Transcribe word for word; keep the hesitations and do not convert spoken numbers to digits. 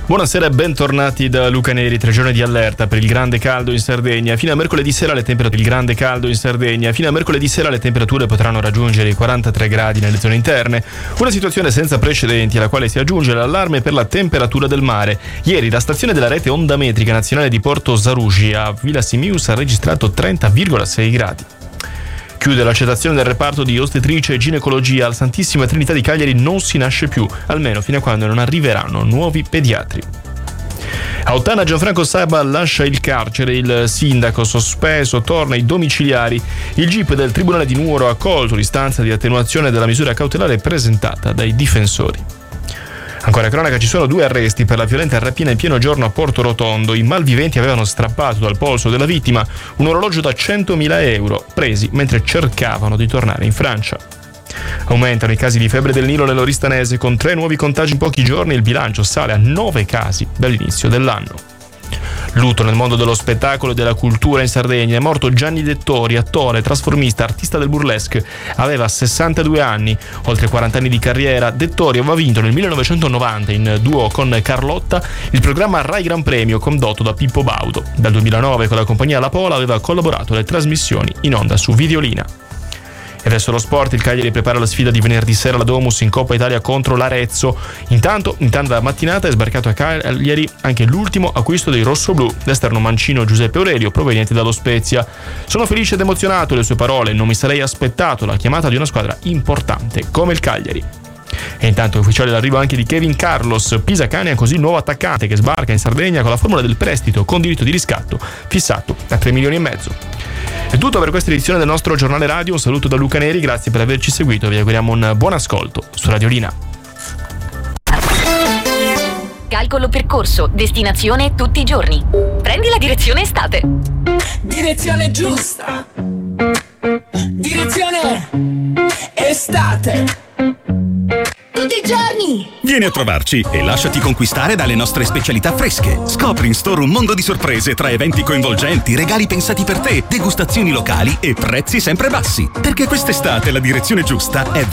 Buonasera e bentornati da Luca Neri. Tre giorni di allerta per il grande caldo in Sardegna. Fino a mercoledì sera le temperature il grande caldo in Sardegna. Fino a mercoledì sera le temperature potranno raggiungere i quarantatré gradi nelle zone interne. Una situazione senza precedenti alla quale si aggiunge l'allarme per la temperatura del mare. Ieri la stazione della rete ondametrica nazionale di Porto Zarugi a Villa Simius ha registrato trenta virgola sei gradi. Chiude l'accettazione del reparto di ostetricia e ginecologia. Al Santissima Trinità di Cagliari non si nasce più, almeno fino a quando non arriveranno nuovi pediatri. A Ottana Gianfranco Saba lascia il carcere, il sindaco sospeso torna ai domiciliari. Il G I P del Tribunale di Nuoro ha accolto l'istanza di attenuazione della misura cautelare presentata dai difensori. Ancora cronaca, ci sono due arresti per la violenta rapina in pieno giorno a Porto Rotondo. I malviventi avevano strappato dal polso della vittima un orologio da centomila euro, presi mentre cercavano di tornare in Francia. Aumentano i casi di febbre del Nilo nell'Oristanese, con tre nuovi contagi in pochi giorni. Il bilancio sale a nove casi dall'inizio dell'anno. Lutto nel mondo dello spettacolo e della cultura in Sardegna. È morto Gianni Dettori, attore, trasformista, artista del burlesque. Aveva sessantadue anni. Oltre quaranta anni di carriera, Dettori aveva vinto nel millenovecentonovanta in duo con Carlotta il programma Rai Gran Premio condotto da Pippo Baudo. Dal duemilanove con la compagnia La Pola aveva collaborato alle trasmissioni in onda su Videolina. E verso lo sport, il Cagliari prepara la sfida di venerdì sera alla Domus in Coppa Italia contro l'Arezzo. Intanto, in tanta mattinata è sbarcato a Cagliari anche l'ultimo acquisto dei rossoblù, l'esterno mancino Giuseppe Aurelio, proveniente dallo Spezia. Sono felice ed emozionato, le sue parole, non mi sarei aspettato la chiamata di una squadra importante come il Cagliari. E intanto è ufficiale l'arrivo anche di Kevin Carlos. Pisacane ha così il nuovo attaccante che sbarca in Sardegna con la formula del prestito con diritto di riscatto fissato a tre milioni e mezzo. È tutto per questa edizione del nostro giornale radio. Un saluto da Luca Neri, grazie per averci seguito. Vi auguriamo un buon ascolto su Radiolina. Calcolo percorso, destinazione tutti i giorni. Prendi la direzione estate. Direzione giusta. Direzione estate. Tutti i giorni! Vieni a trovarci e lasciati conquistare dalle nostre specialità fresche. Scopri in store un mondo di sorprese tra eventi coinvolgenti, regali pensati per te, degustazioni locali e prezzi sempre bassi. Perché quest'estate la direzione giusta è